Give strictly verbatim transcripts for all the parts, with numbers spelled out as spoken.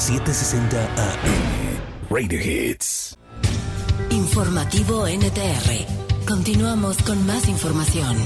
setecientos sesenta A M. Radio Hits. Informativo N T R. Continuamos con más información.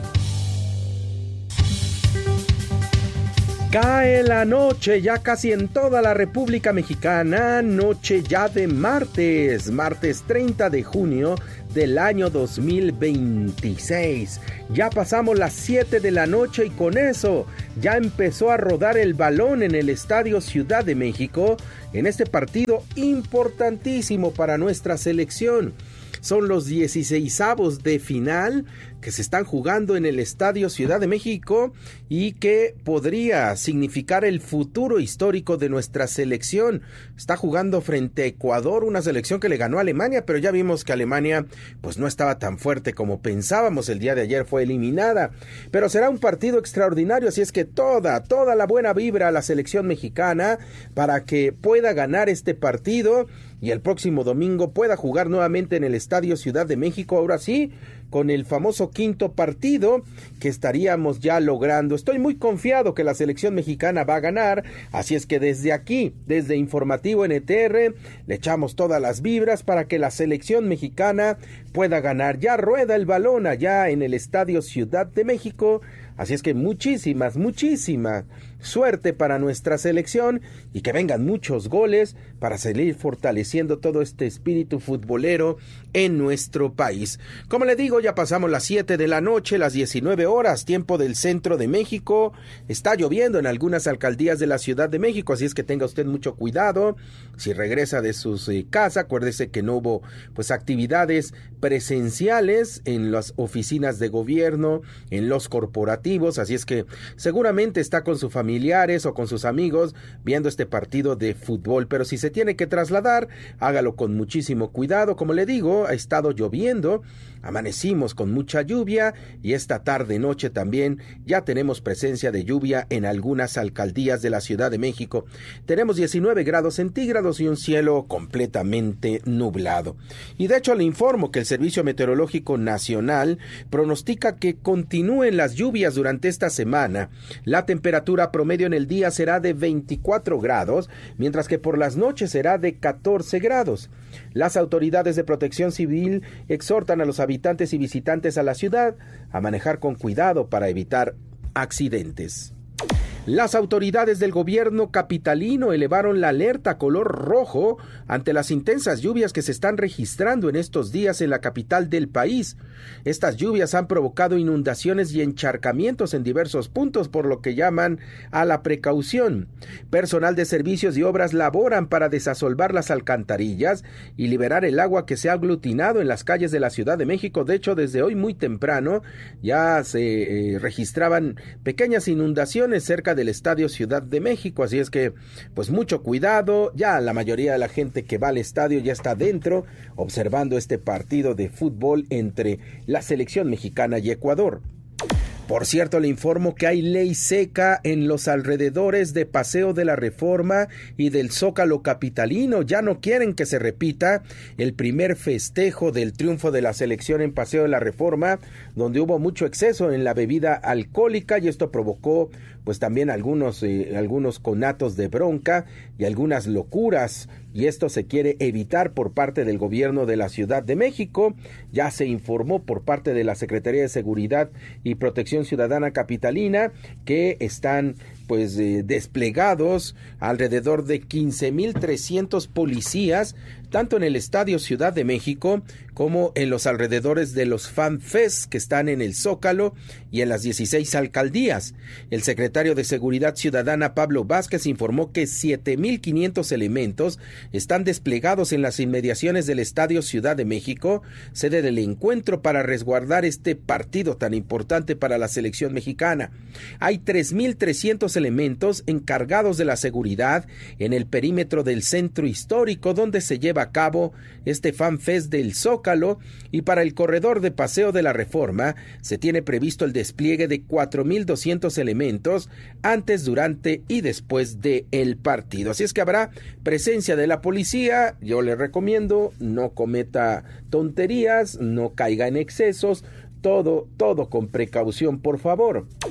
Cae la noche ya casi en toda la República Mexicana, noche ya de martes, martes treinta de junio del año dos mil veintiséis. Ya pasamos las siete de la noche y con eso ya empezó a rodar el balón en el Estadio Ciudad de México en este partido importantísimo para nuestra selección. Son los dieciseisavos de final que se están jugando en el Estadio Ciudad de México y que podría significar el futuro histórico de nuestra selección. Está jugando frente a Ecuador, una selección que le ganó a Alemania, pero ya vimos que Alemania pues no estaba tan fuerte como pensábamos. El día de ayer fue eliminada, pero será un partido extraordinario, así es que toda, toda la buena vibra a la selección mexicana para que pueda ganar este partido y el próximo domingo pueda jugar nuevamente en el Estadio Ciudad de México, ahora sí, con el famoso quinto partido que estaríamos ya logrando. Estoy muy confiado que la selección mexicana va a ganar, así es que desde aquí, desde Informativo N T R, le echamos todas las vibras para que la selección mexicana pueda ganar. Ya rueda el balón allá en el Estadio Ciudad de México, así es que muchísimas, muchísimas suerte para nuestra selección y que vengan muchos goles para seguir fortaleciendo todo este espíritu futbolero en nuestro país. Como le digo, ya pasamos las siete de la noche, las diecinueve horas, tiempo del centro de México. Está lloviendo en algunas alcaldías de la Ciudad de México, así es que tenga usted mucho cuidado. Si regresa de su eh, casa, acuérdese que no hubo pues actividades presenciales en las oficinas de gobierno, en los corporativos, así es que seguramente está con sus familiares o con sus amigos viendo este partido de fútbol, pero si se tiene que trasladar, hágalo con muchísimo cuidado. Como le digo, ha estado lloviendo, amanecimos con mucha lluvia y esta tarde noche también ya tenemos presencia de lluvia en algunas alcaldías de la Ciudad de México. Tenemos diecinueve grados centígrados y un cielo completamente nublado. Y de hecho le informo que el Servicio Meteorológico Nacional pronostica que continúen las lluvias durante esta semana. La temperatura promedio en el día será de veinticuatro grados, mientras que por las noches será de catorce grados. Las autoridades de protección civil exhortan a los habitantes y visitantes a la ciudad a manejar con cuidado para evitar accidentes. Las autoridades del gobierno capitalino elevaron la alerta color rojo ante las intensas lluvias que se están registrando en estos días en la capital del país. Estas lluvias han provocado inundaciones y encharcamientos en diversos puntos, por lo que llaman a la precaución. Personal de servicios y obras laboran para desasolvar las alcantarillas y liberar el agua que se ha aglutinado en las calles de la Ciudad de México. De hecho, desde hoy muy temprano ya se eh, registraban pequeñas inundaciones cerca del Estadio Ciudad de México, así es que pues mucho cuidado. Ya la mayoría de la gente que va al estadio ya está dentro observando este partido de fútbol entre la selección mexicana y Ecuador. Por cierto, le informo que hay ley seca en los alrededores de Paseo de la Reforma y del Zócalo capitalino. Ya no quieren que se repita el primer festejo del triunfo de la selección en Paseo de la Reforma, donde hubo mucho exceso en la bebida alcohólica y esto provocó pues también algunos, eh, algunos conatos de bronca y algunas locuras. Y esto se quiere evitar por parte del gobierno de la Ciudad de México. Ya se informó por parte de la Secretaría de Seguridad y Protección Ciudadana capitalina que están pues eh, desplegados alrededor de quince mil trescientos policías, tanto en el Estadio Ciudad de México como en los alrededores de los Fan Fest que están en el Zócalo y en las dieciséis alcaldías. El secretario de Seguridad Ciudadana, Pablo Vázquez, informó que siete mil quinientos elementos están desplegados en las inmediaciones del Estadio Ciudad de México, sede del encuentro, para resguardar este partido tan importante para la selección mexicana. Hay tres mil trescientos elementos encargados de la seguridad en el perímetro del centro histórico donde se lleva a cabo este Fan Fest del Zócalo, y para el corredor de Paseo de la Reforma se tiene previsto el despliegue de cuatro mil doscientos elementos antes, durante y después de el partido. Así es que habrá presencia de la policía. Yo le recomiendo no cometa tonterías, no caiga en excesos, todo, todo con precaución, por favor.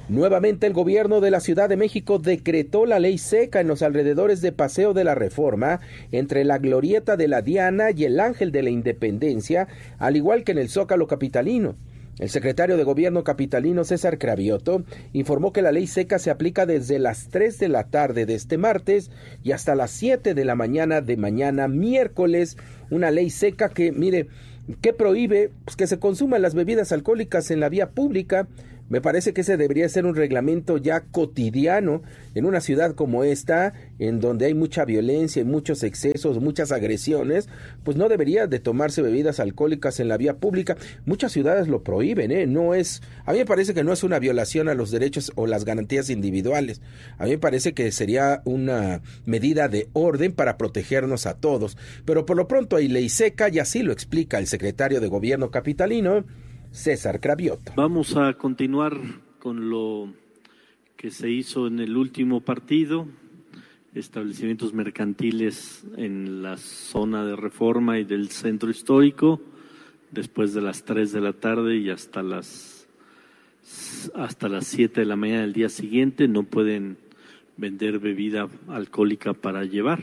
Nuevamente el gobierno de la Ciudad de México decretó la ley seca en los alrededores de Paseo de la Reforma, entre la Glorieta de la Diana y el Ángel de la Independencia, al igual que en el Zócalo capitalino. El secretario de Gobierno capitalino, César Cravioto, informó que la ley seca se aplica desde las tres de la tarde de este martes y hasta las siete de la mañana de mañana miércoles. Una ley seca que, mire, que prohíbe pues, que se consuman las bebidas alcohólicas en la vía pública. Me parece que ese debería ser un reglamento ya cotidiano en una ciudad como esta, en donde hay mucha violencia, muchos excesos, muchas agresiones, pues no debería de tomarse bebidas alcohólicas en la vía pública. Muchas ciudades lo prohíben, ¿eh? No es, a mí me parece que no es una violación a los derechos o las garantías individuales. A mí me parece que sería una medida de orden para protegernos a todos. Pero por lo pronto hay ley seca y así lo explica el secretario de Gobierno capitalino, César Cravioto. Vamos a continuar con lo que se hizo en el último partido, establecimientos mercantiles en la zona de Reforma y del centro histórico, después de las tres de la tarde y hasta las hasta las siete de la mañana del día siguiente no pueden vender bebida alcohólica para llevar.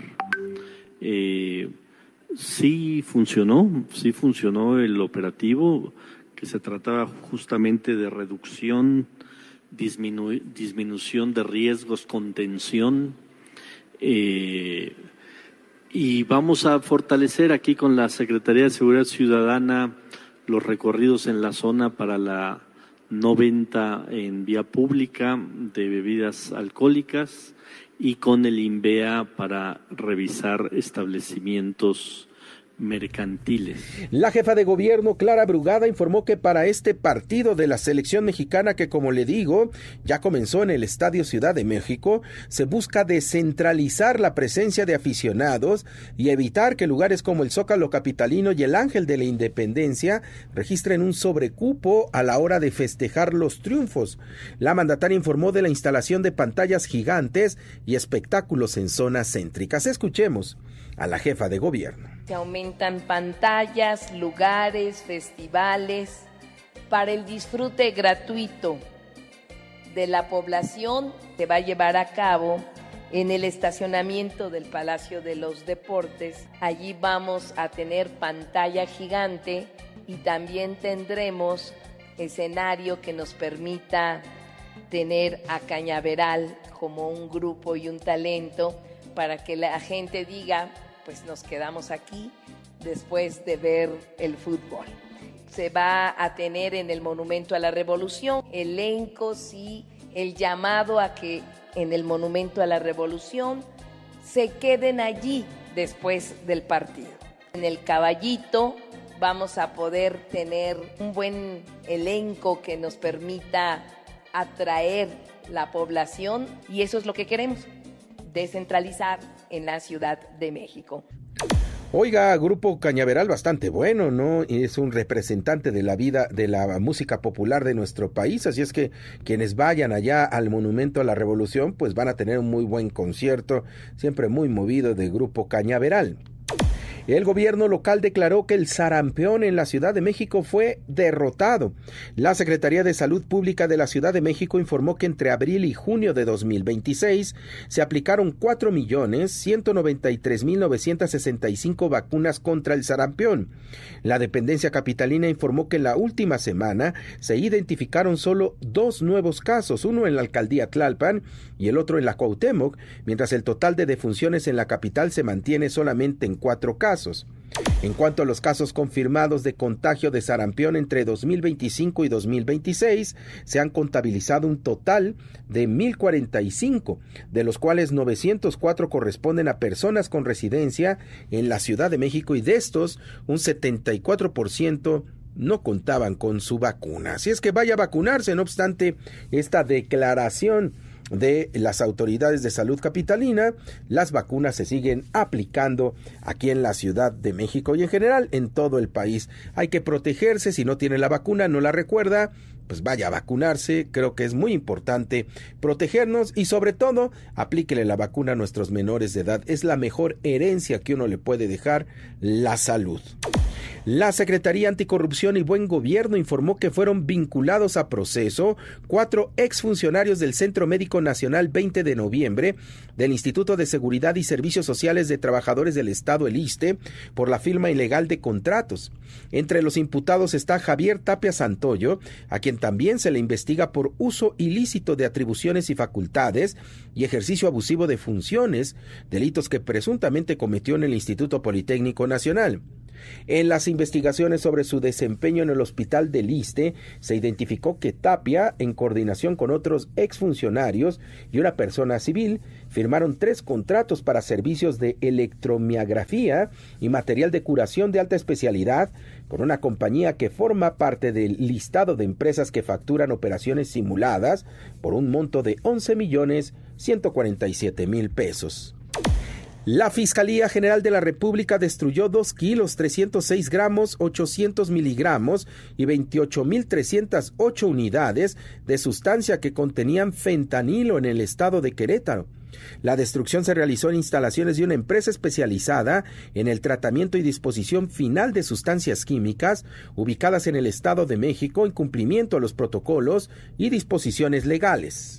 Eh, sí funcionó, sí funcionó el operativo, que se trataba justamente de reducción, disminu- disminución de riesgos, contención, eh, y vamos a fortalecer aquí con la Secretaría de Seguridad Ciudadana los recorridos en la zona para la no venta en vía pública de bebidas alcohólicas y con el INVEA para revisar establecimientos mercantiles. La jefa de gobierno, Clara Brugada, informó que para este partido de la selección mexicana, que como le digo, ya comenzó en el Estadio Ciudad de México, se busca descentralizar la presencia de aficionados y evitar que lugares como el Zócalo capitalino y el Ángel de la Independencia registren un sobrecupo a la hora de festejar los triunfos. La mandataria informó de la instalación de pantallas gigantes y espectáculos en zonas céntricas. Escuchemos a la jefa de gobierno. Se aumentan pantallas, lugares, festivales para el disfrute gratuito de la población. Se va a llevar a cabo en el estacionamiento del Palacio de los Deportes. Allí vamos a tener pantalla gigante y también tendremos escenario que nos permita tener a Cañaveral como un grupo y un talento para que la gente diga, pues nos quedamos aquí después de ver el fútbol. Se va a tener en el Monumento a la Revolución elencos y el llamado a que en el Monumento a la Revolución se queden allí después del partido. En el Caballito vamos a poder tener un buen elenco que nos permita atraer la población y eso es lo que queremos, descentralizar en la Ciudad de México. Oiga, Grupo Cañaveral bastante bueno, ¿no? Es un representante de la vida, de la música popular de nuestro país, así es que quienes vayan allá al Monumento a la Revolución, pues van a tener un muy buen concierto, siempre muy movido de Grupo Cañaveral. El gobierno local declaró que el sarampión en la Ciudad de México fue derrotado. La Secretaría de Salud Pública de la Ciudad de México informó que entre abril y junio de dos mil veintiséis se aplicaron cuatro millones ciento noventa y tres mil novecientas sesenta y cinco vacunas contra el sarampión. La dependencia capitalina informó que en la última semana se identificaron solo dos nuevos casos, uno en la alcaldía Tlalpan y el otro en la Cuauhtémoc, mientras el total de defunciones en la capital se mantiene solamente en cuatro casos. En cuanto a los casos confirmados de contagio de sarampión entre dos mil veinticinco y dos mil veintiséis, se han contabilizado un total de mil cuarenta y cinco, de los cuales novecientos cuatro corresponden a personas con residencia en la Ciudad de México y de estos un setenta y cuatro por ciento no contaban con su vacuna. Así es que vaya a vacunarse, no obstante esta declaración de las autoridades de salud capitalina, las vacunas se siguen aplicando aquí en la Ciudad de México y en general en todo el país. Hay que protegerse, si no tiene la vacuna, no la recuerda, pues vaya a vacunarse. Creo que es muy importante protegernos y sobre todo aplíquele la vacuna a nuestros menores de edad. Es la mejor herencia que uno le puede dejar, la salud. La Secretaría Anticorrupción y Buen Gobierno informó que fueron vinculados a proceso cuatro exfuncionarios del Centro Médico Nacional veinte de noviembre, del Instituto de Seguridad y Servicios Sociales de Trabajadores del Estado, el ISSSTE, por la firma ilegal de contratos. Entre los imputados está Javier Tapia Santoyo, a quien también se le investiga por uso ilícito de atribuciones y facultades y ejercicio abusivo de funciones, delitos que presuntamente cometió en el Instituto Politécnico Nacional. En las investigaciones sobre su desempeño en el hospital del ISSSTE, se identificó que Tapia, en coordinación con otros exfuncionarios y una persona civil, firmaron tres contratos para servicios de electromiografía y material de curación de alta especialidad con una compañía que forma parte del listado de empresas que facturan operaciones simuladas por un monto de once millones ciento cuarenta y siete mil pesos. La Fiscalía General de la República destruyó dos kilos, trescientos seis gramos, ochocientos miligramos y veintiocho mil trescientas ocho unidades de sustancia que contenían fentanilo en el estado de Querétaro. La destrucción se realizó en instalaciones de una empresa especializada en el tratamiento y disposición final de sustancias químicas, ubicadas en el Estado de México en cumplimiento a los protocolos y disposiciones legales.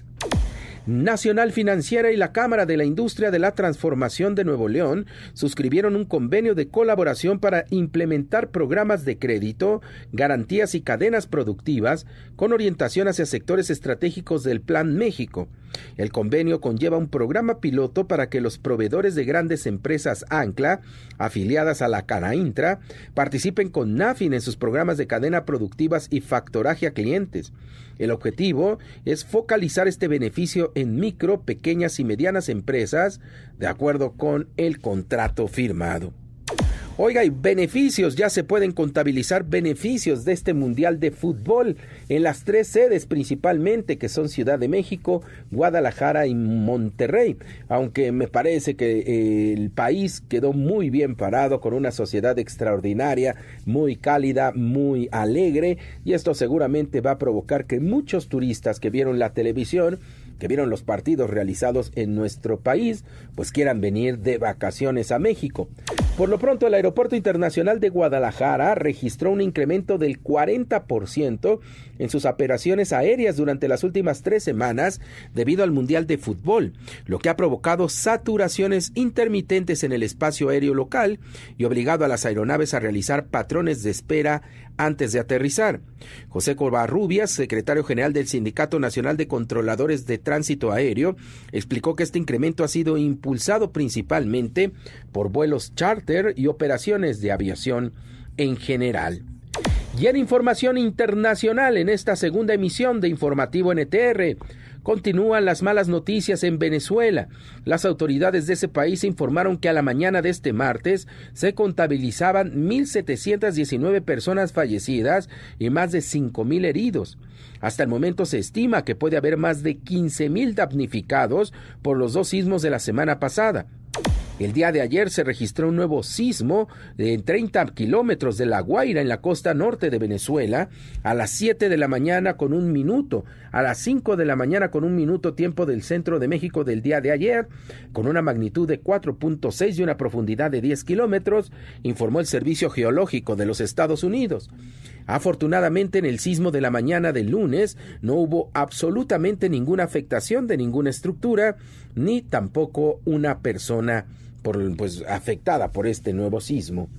Nacional Financiera y la Cámara de la Industria de la Transformación de Nuevo León suscribieron un convenio de colaboración para implementar programas de crédito, garantías y cadenas productivas con orientación hacia sectores estratégicos del Plan México. El convenio conlleva un programa piloto para que los proveedores de grandes empresas Ancla, afiliadas a la Canaintra, participen con NAFIN en sus programas de cadena productivas y factoraje a clientes. El objetivo es focalizar este beneficio en micro, pequeñas y medianas empresas, de acuerdo con el contrato firmado. Oiga, y beneficios, ya se pueden contabilizar beneficios de este Mundial de Fútbol en las tres sedes principalmente, que son Ciudad de México, Guadalajara y Monterrey, aunque me parece que eh, el país quedó muy bien parado, con una sociedad extraordinaria, muy cálida, muy alegre, y esto seguramente va a provocar que muchos turistas que vieron la televisión, que vieron los partidos realizados en nuestro país, pues quieran venir de vacaciones a México. Por lo pronto, el Aeropuerto Internacional de Guadalajara registró un incremento del cuarenta por ciento en sus operaciones aéreas durante las últimas tres semanas debido al Mundial de Fútbol, lo que ha provocado saturaciones intermitentes en el espacio aéreo local y obligado a las aeronaves a realizar patrones de espera antes de aterrizar. José Covarrubias, secretario general del Sindicato Nacional de Controladores de Tránsito Aéreo, explicó que este incremento ha sido impulsado principalmente por vuelos charter y operaciones de aviación en general. Y en información internacional, en esta segunda emisión de Informativo N T R, continúan las malas noticias en Venezuela. Las autoridades de ese país informaron que a la mañana de este martes se contabilizaban mil setecientas diecinueve personas fallecidas y más de cinco mil heridos. Hasta el momento se estima que puede haber más de quince mil damnificados por los dos sismos de la semana pasada. El día de ayer se registró un nuevo sismo de treinta kilómetros de La Guaira, en la costa norte de Venezuela, a las siete de la mañana con un minuto, a las cinco de la mañana con un minuto tiempo del centro de México del día de ayer, con una magnitud de cuatro punto seis y una profundidad de diez kilómetros, informó el Servicio Geológico de los Estados Unidos. Afortunadamente, en el sismo de la mañana del lunes no hubo absolutamente ninguna afectación de ninguna estructura, ni tampoco una persona por, pues, afectada por este nuevo sismo.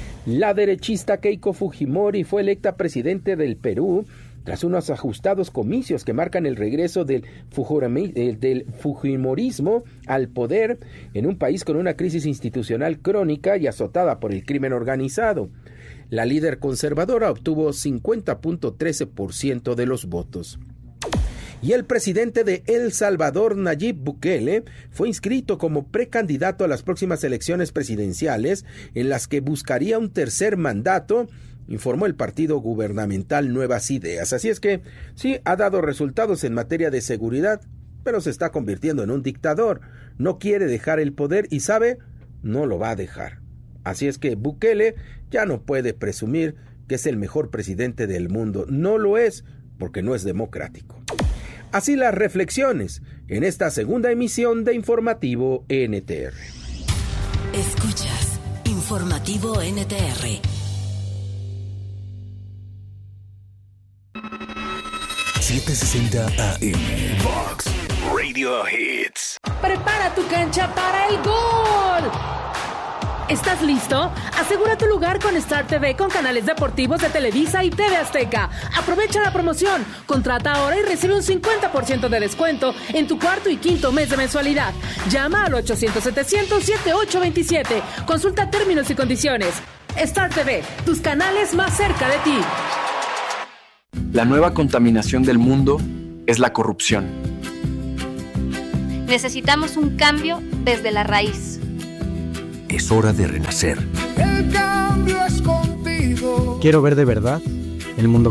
La derechista Keiko Fujimori fue electa presidente del Perú tras unos ajustados comicios que marcan el regreso del, del fujimorismo al poder en un país con una crisis institucional crónica y azotada por el crimen organizado. La líder conservadora obtuvo cincuenta punto trece por ciento de los votos. Y el presidente de El Salvador, Nayib Bukele, fue inscrito como precandidato a las próximas elecciones presidenciales, en las que buscaría un tercer mandato, informó el partido gubernamental Nuevas Ideas. Así es que sí ha dado resultados en materia de seguridad, pero se está convirtiendo en un dictador. No quiere dejar el poder y sabe, no lo va a dejar. Así es que Bukele ya no puede presumir que es el mejor presidente del mundo. No lo es, porque no es democrático. Así las reflexiones en esta segunda emisión de Informativo N T R. Escuchas Informativo N T R. setecientos sesenta A M. Fox Radio Hits. Prepara tu cancha para el gol. ¿Estás listo? Asegura tu lugar con Star T V con canales deportivos de Televisa y T V Azteca. Aprovecha la promoción. Contrata ahora y recibe un cincuenta por ciento de descuento en tu cuarto y quinto mes de mensualidad. Llama al ochocientos setecientos setenta y ocho veintisiete. Consulta términos y condiciones. Star T V, tus canales más cerca de ti. La nueva contaminación del mundo es la corrupción. Necesitamos un cambio desde la raíz. Es hora de renacer. El cambio es contigo. Quiero ver de verdad el mundo